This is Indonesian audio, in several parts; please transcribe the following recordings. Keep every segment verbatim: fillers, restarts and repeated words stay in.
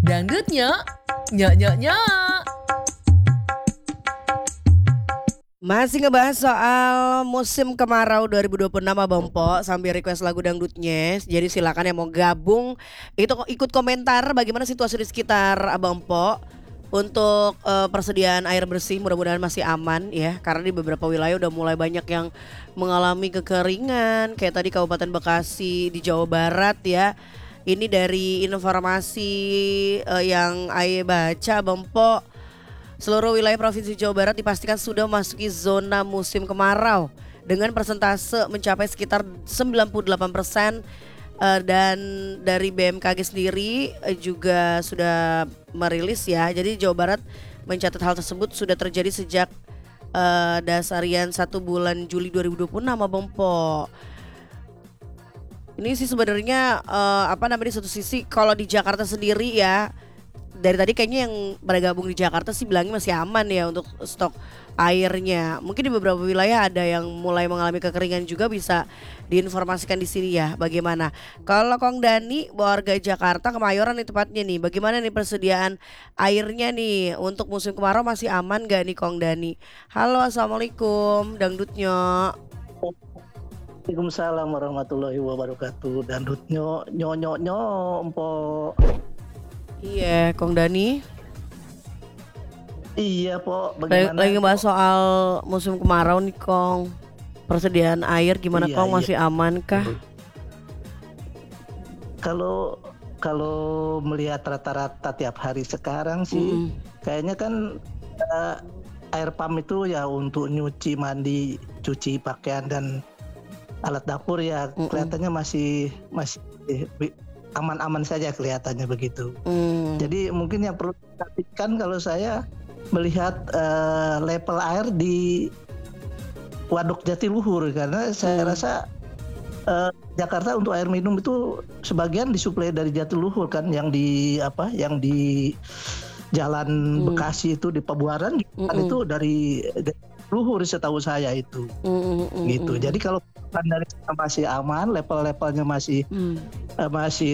Dangdutnya, nyok nyok nyok. Masih ngebahas soal musim kemarau dua ribu dua puluh enam Abang Po sambil request lagu dangdutnya. Jadi silakan yang mau gabung itu ikut komentar bagaimana situasi di sekitar Abang Po untuk eh, persediaan air bersih. Mudah-mudahan masih aman ya, karena di beberapa wilayah udah mulai banyak yang mengalami kekeringan. Kayak tadi Kabupaten Bekasi di Jawa Barat ya. Ini dari informasi eh, yang Aye baca Abang Po, seluruh wilayah Provinsi Jawa Barat dipastikan sudah memasuki zona musim kemarau dengan persentase mencapai sekitar sembilan puluh delapan persen. Uh, dan dari B M K G sendiri uh, juga sudah merilis ya. Jadi Jawa Barat mencatat hal tersebut sudah terjadi sejak uh, dasarian satu bulan Juli dua ribu dua puluh enam Abang Po. Ini sih sebenarnya uh, apa namanya, di satu sisi kalau di Jakarta sendiri ya, dari tadi kayaknya yang bergabung di Jakarta sih bilangnya masih aman ya untuk stok airnya. Mungkin di beberapa wilayah ada yang mulai mengalami kekeringan juga, bisa diinformasikan di sini ya bagaimana. Kalau Kong Dani, warga Jakarta Kemayoran nih tepatnya nih, bagaimana nih persediaan airnya nih untuk musim kemarau, masih aman gak nih Kong Dani? Halo, assalamualaikum dangdutnya. Waalaikumsalam warahmatullahi wabarakatuh. Dangdutnya nyonyo nyo empok. Iya, Kong Dani. Iya, Po. Lagi, Bagaimana? lagi bahas soal musim kemarau nih, Kong. Persediaan air gimana, Iya, Kong? iya. Masih aman kah? Kalau kalau melihat rata-rata tiap hari sekarang sih, Mm-mm. kayaknya kan eh, air pump itu ya untuk nyuci, mandi, cuci pakaian dan alat dapur ya, Mm-mm. kelihatannya masih masih aman-aman saja kelihatannya begitu. Mm. Jadi mungkin yang perlu diperhatikan kalau saya melihat uh, level air di Waduk Jatiluhur, karena saya Hmm. rasa uh, Jakarta untuk air minum itu sebagian disuplai dari Jatiluhur kan, yang di apa yang di Jalan Hmm. Bekasi itu di Pabuaran kan, Mm-mm. itu dari Jatiluhur setahu saya itu. Mm-mm. Gitu. Jadi kalau dari sana masih aman, level-levelnya masih Mm. uh, masih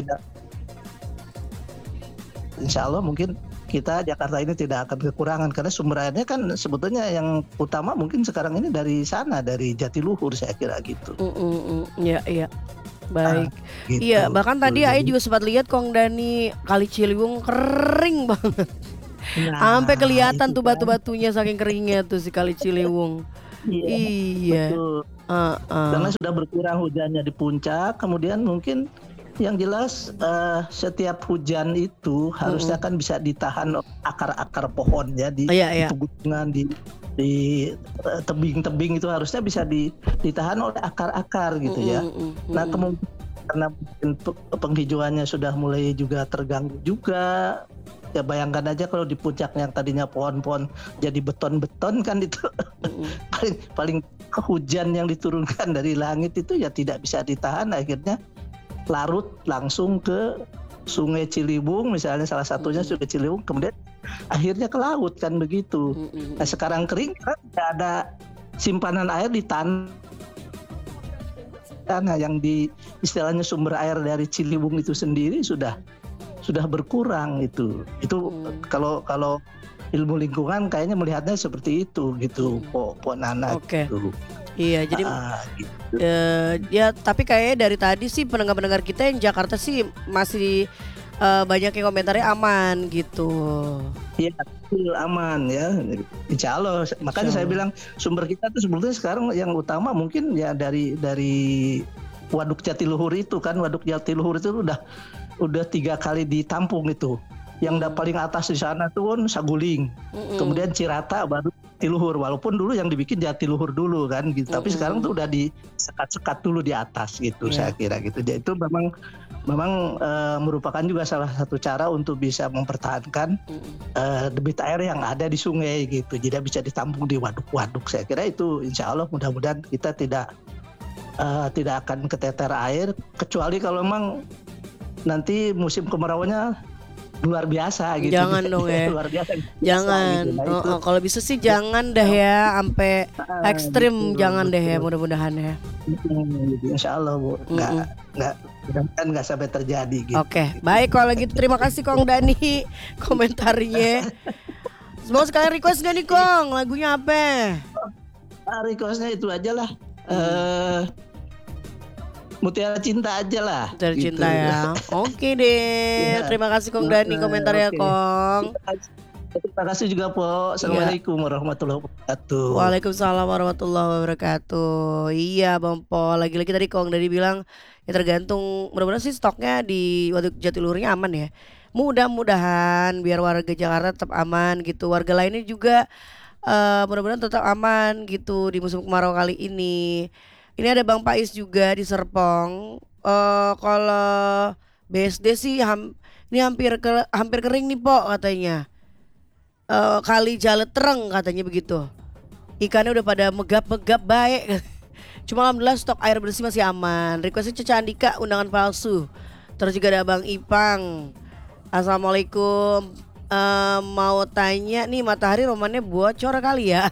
insya Allah mungkin kita Jakarta ini tidak akan kekurangan, karena sumber airnya kan sebetulnya yang utama mungkin sekarang ini dari sana, dari Jatiluhur saya kira gitu. Mm-mm. Iya, iya. Baik. Ah, gitu. Iya, bahkan tadi Aye Jadi- juga sempat lihat Kong Dani, Kali Ciliwung kering banget. Nah, Sampai kelihatan itu tuh kan. batu-batunya saking keringnya tuh si Kali Ciliwung. Iya, Iya. betul. Uh-uh. Karena sudah berkurang hujannya di puncak, kemudian mungkin yang jelas eh, setiap hujan itu harusnya kan bisa ditahan oleh akar-akar pohon ya, di Iya, iya. pegunungan, di di eh, tebing-tebing itu harusnya bisa di- ditahan oleh akar-akar gitu ya. Mm-mm. Nah kemudian karena mungkin pe- penghijauannya sudah mulai juga terganggu juga. Ya bayangkan aja kalau di puncak yang tadinya pohon-pohon jadi beton-beton kan, itu Mm-mm. paling paling hujan yang diturunkan dari langit itu ya tidak bisa ditahan, akhirnya larut langsung ke Sungai Ciliwung misalnya, salah satunya Mm-mm. Sungai Ciliwung, kemudian akhirnya ke laut kan begitu. Mm-mm. Nah sekarang kering kan tidak ada simpanan air di tanah. Tanah yang di istilahnya sumber air dari Ciliwung itu sendiri sudah sudah berkurang itu. Itu Hmm. kalau kalau ilmu lingkungan kayaknya melihatnya seperti itu gitu, Hmm. Po, Po Nana. Oke. Gitu. Iya, jadi Ah, gitu. eh, ya tapi kayaknya dari tadi sih pendengar-pendengar kita yang Jakarta sih masih eh, banyak yang komentarnya aman gitu. Iya, betul, aman ya. Insya Allah. Makanya Insya saya Allah. bilang sumber kita tuh sebetulnya sekarang yang utama mungkin ya dari dari Waduk Jatiluhur itu kan. Waduk Jatiluhur itu udah udah tiga kali ditampung itu. Yang udah paling atas di sana tuh kan Saguling, Mm-mm. kemudian Cirata, baru Jatiluhur. Walaupun dulu yang dibikin Jatiluhur dulu kan gitu. Tapi Mm-mm. sekarang tuh udah disekat-sekat dulu di atas gitu, Iya. saya kira gitu. Jadi itu memang memang eh, merupakan juga salah satu cara untuk bisa mempertahankan Mm-mm. eh, debit air yang ada di sungai gitu, jadi bisa ditampung di waduk-waduk. Saya kira itu insya Allah mudah-mudahan kita tidak eh, tidak akan keteter air, kecuali kalau memang nanti musim kemarauannya luar biasa gitu. Jangan dong ya. Luar biasa. biasa Jangan. gitu. Nah, Oh, itu, oh, kalau bisa sih jangan dah ya, sampai ah, ekstrim betul, jangan deh ya, betul. mudah-mudahan ya. Mm, gitu. Insya Allah Bu, nggak Mm-mm. nggak mudah-mudahan nggak sampai terjadi gitu. Oke, baik kalau gitu terima kasih Kong Dani komentarnya. Mau sekalian request gak nih Kong? Lagunya apa? Ah, requestnya itu aja lah. Eh, Mutiara Cinta aja lah. Tercinta gitu. ya. Oke deh. Iya. Terima kasih Kong Dani Oke, komentarnya oke. Kong. Terima kasih juga Po. Assalamualaikum warahmatullahi wabarakatuh. Waalaikumsalam warahmatullahi wabarakatuh. Iya Bang Po, lagi-lagi tadi Kong Dani bilang ya tergantung, mudah-mudahan sih stoknya di Waduk Jatiluhurnya aman ya. Mudah-mudahan biar warga Jakarta tetap aman gitu. Warga lainnya juga eh, mudah-mudahan tetap aman gitu di musim kemarau kali ini. Ini ada Bang Pais juga di Serpong. Eh kalau B S D sih ham- ini hampir ke- hampir kering nih Po katanya. Eh, kali Jalet Tereng katanya begitu. Ikannya udah pada megap-megap baik. Cuma alhamdulillah stok air bersih masih aman. Requestnya Caca Andika undangan palsu. Terus juga ada Bang Ipang. Assalamualaikum. Eh, mau tanya nih matahari romannya bocor kali ya.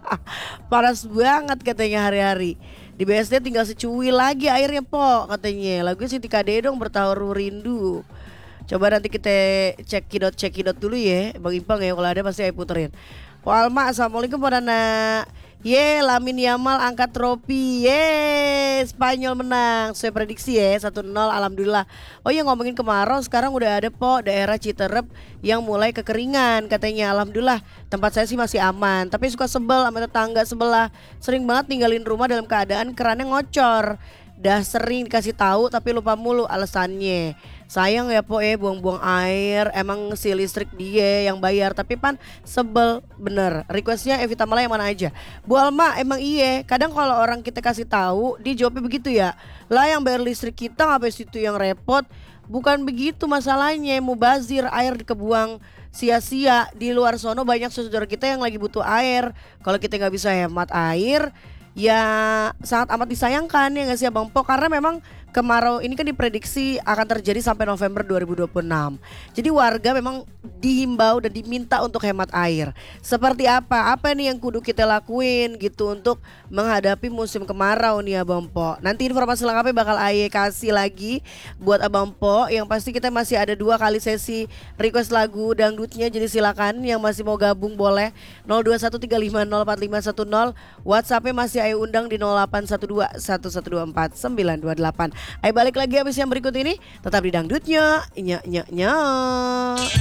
Panas banget katanya hari-hari. Di B S D tinggal secuil lagi airnya Po katanya. Lagunya Siti Kade dong Bertaruh Rindu. Coba nanti kita cekidot cekidot dulu ya Bang Ipang ya, kalau ada pasti saya puterin. Po Alma, assalamualaikum Po Nana. Ye, Lamin Yamal angkat trofi. Ye, Spanyol menang. Saya prediksi ya satu nol alhamdulillah. Oh iya ngomongin kemarau, sekarang udah ada Po daerah Citerep yang mulai kekeringan katanya. Alhamdulillah tempat saya sih masih aman, tapi suka sebel sama tetangga sebelah. Sering banget ninggalin rumah dalam keadaan kerannya ngocor. Dah sering dikasih tahu tapi lupa mulu alasannya. Sayang ya Po eh buang-buang air. Emang si listrik dia yang bayar, tapi pan sebel bener. Requestnya Evita Mala yang mana aja? Bu Alma emang iye. Kadang kalau orang kita kasih tahu dia jawabnya begitu ya. Lah yang bayar listrik kita ngapain situ yang repot? Bukan begitu masalahnya. Mubazir air dikebuang sia-sia. Di luar sono banyak saudara kita yang lagi butuh air. Kalau kita nggak bisa hemat air, ya sangat amat disayangkan ya nggak sih Abang Po, karena memang kemarau ini kan diprediksi akan terjadi sampai November dua ribu dua puluh enam. Jadi warga memang dihimbau dan diminta untuk hemat air. Seperti apa? Apa nih yang kudu kita lakuin gitu untuk menghadapi musim kemarau nih Abang Po. Nanti informasi lengkapnya bakal Aye kasih lagi buat Abang Po. Yang pasti kita masih ada dua kali sesi request lagu dangdutnya, jadi silakan yang masih mau gabung boleh nol dua satu tiga lima nol empat lima satu nol. WhatsAppnya masih Ayo undang di nol delapan satu dua satu satu dua empat sembilan dua delapan. Ayo balik lagi habis yang berikut ini, tetap di dangdutnya. Nya nya nya.